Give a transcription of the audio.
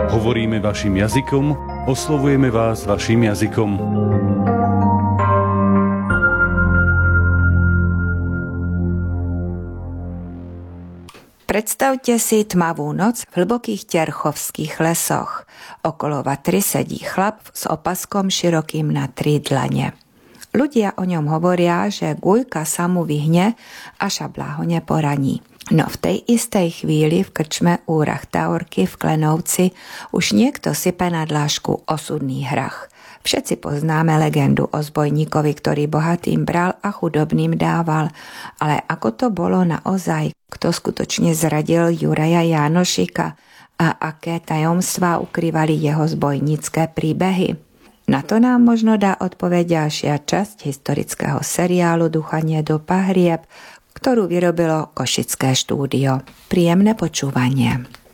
Hovoríme vašim jazykom, oslovujeme vás vašim jazykom. Predstavte si tmavú noc v hlbokých terchovských lesoch. Okolo vatry sedí chlap s opaskom širokým na 3 dlane. Ľudia o ňom hovoria, že guľka sa mu vyhne a šabla ho neporaní. No v tej istej chvíli v krčme u Rachtaorky v Klenovci už niekto sype na dlášku osudný hrach. Všetci poznáme legendu o zbojníkovi, ktorý bohatým bral a chudobným dával. Ale ako to bolo naozaj? Kto skutočne zradil Juraja Jánošika? A aké tajomstvá ukrývali jeho zbojnícke príbehy? Na to nám možno dá odpoveď ďalšia časť historického seriálu Duchanie do pahrieb, ktorú vyrobilo Košické štúdio. Príjemné počúvanie.